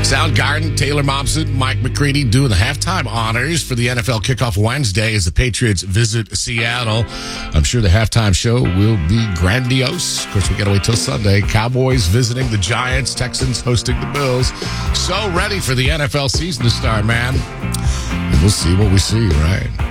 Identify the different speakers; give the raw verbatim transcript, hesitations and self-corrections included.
Speaker 1: Soundgarden, Taylor Momsen, Mike McCready doing the halftime honors for the N F L Kickoff Wednesday as the Patriots visit Seattle. I'm sure the halftime show will be grandiose. Of course, we got to wait till Sunday. Cowboys visiting the Giants, Texans hosting the Bills. So ready for the N F L season to start, man. And we'll see what we see, right?